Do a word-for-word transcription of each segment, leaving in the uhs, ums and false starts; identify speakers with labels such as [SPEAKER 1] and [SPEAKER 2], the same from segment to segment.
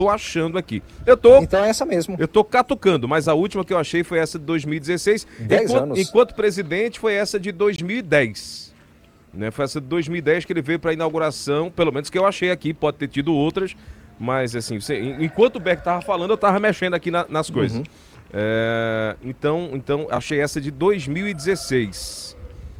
[SPEAKER 1] tô achando aqui. Eu tô,
[SPEAKER 2] então é essa mesmo.
[SPEAKER 1] Eu tô catucando, mas a última que eu achei foi essa de dois mil e dezesseis.
[SPEAKER 2] Dez
[SPEAKER 1] enquanto,
[SPEAKER 2] anos.
[SPEAKER 1] Enquanto presidente foi essa de dois mil e dez. Né? Foi essa de dois mil e dez que ele veio para a inauguração, pelo menos que eu achei aqui, pode ter tido outras, mas assim, você, enquanto o Beck tava falando, eu tava mexendo aqui na, nas coisas. Uhum. É, então, então, achei essa de dois mil e dezesseis.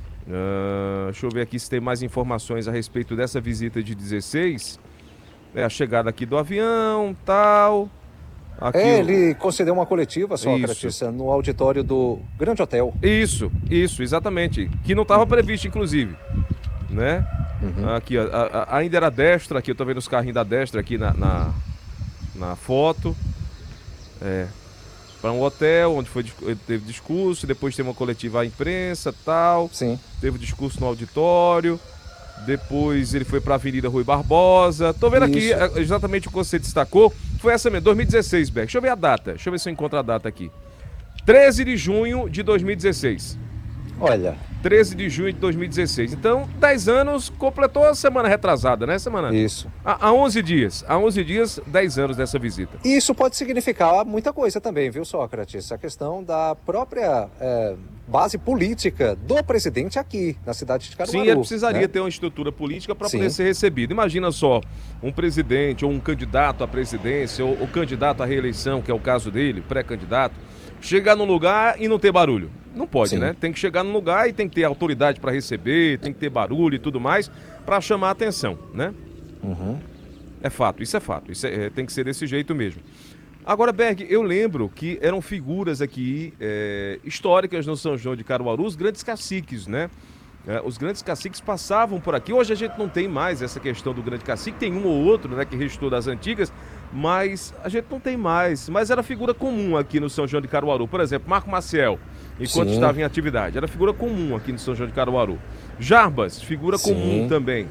[SPEAKER 1] Uh, deixa eu ver aqui se tem mais informações a respeito dessa visita de dezesseis. É a chegada aqui do avião, tal. Aqui
[SPEAKER 2] é,
[SPEAKER 1] o...
[SPEAKER 2] ele concedeu uma coletiva, Sócrates, no auditório do Grande Hotel.
[SPEAKER 1] Isso, isso, exatamente. Que não estava previsto, inclusive. Né? Uhum. Aqui, a, a, ainda era Destra, aqui eu tô vendo os carrinhos da Destra aqui na, na, na foto. É. Para um hotel, onde foi, teve discurso, depois teve uma coletiva à imprensa, tal.
[SPEAKER 2] Sim.
[SPEAKER 1] Teve discurso no auditório. Depois ele foi para a Avenida Rui Barbosa. Tô vendo Isso. aqui exatamente o que você destacou. Foi essa mesmo, dois mil e dezesseis, Beck. Deixa eu ver a data. Deixa eu ver se eu encontro a data aqui. treze de junho de dois mil e dezesseis.
[SPEAKER 2] Olha.
[SPEAKER 1] treze de junho de dois mil e dezesseis. Então, dez anos, completou a semana retrasada, né, semana?
[SPEAKER 2] Isso.
[SPEAKER 1] Há, há onze dias. Há onze dias, dez anos dessa visita.
[SPEAKER 2] Isso pode significar muita coisa também, viu, Sócrates? A questão da própria é, base política do presidente aqui, na cidade de Caruaru.
[SPEAKER 1] Sim, ele precisaria
[SPEAKER 2] né?
[SPEAKER 1] ter uma estrutura política para poder ser recebido. Imagina só, um presidente ou um candidato à presidência ou, ou candidato à reeleição, que é o caso dele, pré-candidato, chegar num lugar e não ter barulho. Não pode, Sim. né? Tem que chegar num lugar e tem que ter autoridade para receber, tem que ter barulho e tudo mais para chamar a atenção, né?
[SPEAKER 2] Uhum.
[SPEAKER 1] É fato, isso é fato. Isso é, tem que ser desse jeito mesmo. Agora, Berg, eu lembro que eram figuras aqui é, históricas no São João de Caruaru, os grandes caciques, né? É, os grandes caciques passavam por aqui. Hoje a gente não tem mais essa questão do grande cacique, tem um ou outro, né, que restou das antigas, mas a gente não tem mais. Mas era figura comum aqui no São João de Caruaru. Por exemplo, Marco Maciel, enquanto Sim. estava em atividade, era figura comum aqui no São João de Caruaru. Jarbas, figura Sim. comum também.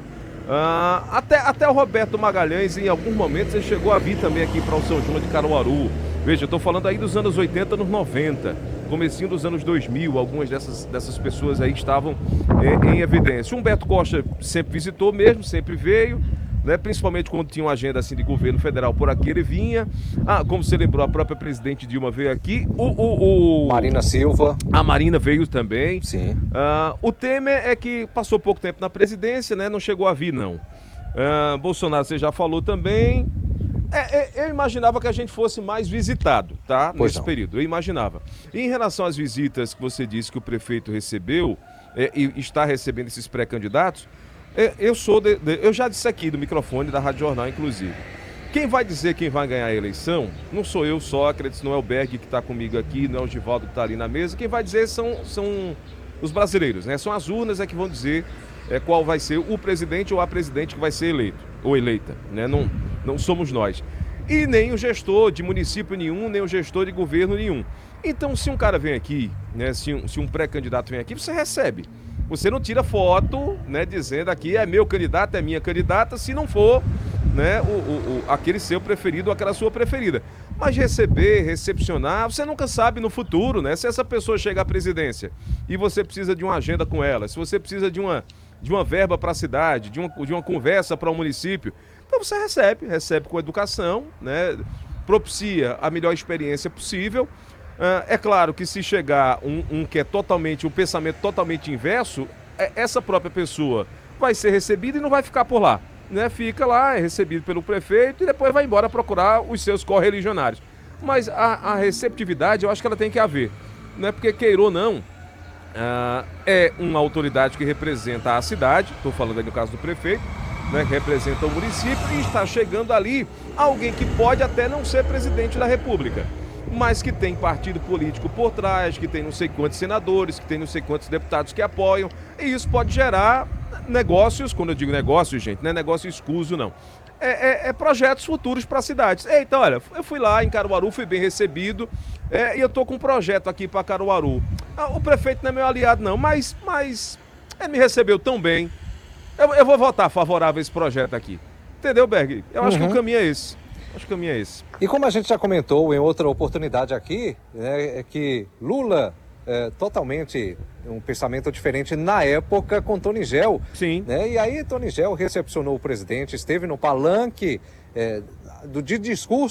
[SPEAKER 1] Uh, até, até o Roberto Magalhães, em alguns momentos, ele chegou a vir também aqui para o São João de Caruaru. Veja, eu estou falando aí dos anos oitenta, nos noventa, comecinho dos anos dois mil, algumas dessas, dessas pessoas aí estavam é, em evidência. Humberto Costa sempre visitou mesmo, sempre veio, né, principalmente quando tinha uma agenda assim de governo federal por aqui, ele vinha. Ah, como você lembrou, a própria presidente Dilma veio aqui. O, o, o...
[SPEAKER 2] Marina Silva.
[SPEAKER 1] A Marina veio também.
[SPEAKER 2] Sim.
[SPEAKER 1] Ah, o Temer é que passou pouco tempo na presidência, né? Não chegou a vir, não. Ah, Bolsonaro, você já falou também. É, é, eu imaginava que a gente fosse mais visitado, tá?
[SPEAKER 2] Pois
[SPEAKER 1] Nesse
[SPEAKER 2] não.
[SPEAKER 1] período, eu imaginava. E em relação às visitas que você disse que o prefeito recebeu, é, e está recebendo esses pré-candidatos, é, eu sou, de, de, eu já disse aqui do microfone da Rádio Jornal, inclusive. Quem vai dizer quem vai ganhar a eleição, não sou eu, Sócrates, não é o Berg que está comigo aqui, não é o Givaldo que está ali na mesa. Quem vai dizer são, são os brasileiros, né? São as urnas é que vão dizer é, qual vai ser o presidente ou a presidente que vai ser eleito, ou eleita, né? Não, não somos nós. E nem o gestor de município nenhum, nem o gestor de governo nenhum. Então, se um cara vem aqui, né? Se um, se um pré-candidato vem aqui, você recebe. Você não tira foto, né? Dizendo aqui é meu candidato, é minha candidata, se não for, né? O, o, o, aquele seu preferido ou aquela sua preferida. Mas receber, recepcionar, você nunca sabe no futuro, né? Se essa pessoa chega à presidência e você precisa de uma agenda com ela, se você precisa de uma, de uma verba para a cidade, de uma, de uma conversa para o município, então você recebe, recebe com educação, né? Propicia a melhor experiência possível. Uh, é claro que se chegar um, um que é totalmente, um pensamento totalmente inverso, é, essa própria pessoa vai ser recebida e não vai ficar por lá. Né? Fica lá, é recebido pelo prefeito e depois vai embora procurar os seus correligionários. Mas a, a receptividade, eu acho que ela tem que haver. Não é porque queira ou não, uh, é uma autoridade que representa a cidade, estou falando aí no caso do prefeito, né, que representa o município, e está chegando ali alguém que pode até não ser presidente da República, mas que tem partido político por trás, que tem não sei quantos senadores, que tem não sei quantos deputados que apoiam, e isso pode gerar negócios, quando eu digo negócios, gente, não é negócio escuso, não. É, é, é projetos futuros para cidades. Eita, olha, eu fui lá em Caruaru, fui bem recebido, é, e eu tô com um projeto aqui para Caruaru. Ah, o prefeito não é meu aliado, não, mas, mas ele me recebeu tão bem. Eu, eu vou votar favorável a esse projeto aqui. Entendeu, Berg? Eu acho uhum. que o caminho é esse. Acho que o caminho é esse.
[SPEAKER 2] E como a gente já comentou em outra oportunidade aqui, né, é que Lula é totalmente um pensamento diferente na época com Tony Gel.
[SPEAKER 1] Sim.
[SPEAKER 2] Né? E aí Tony Gel recepcionou o presidente, esteve no palanque é, do de discurso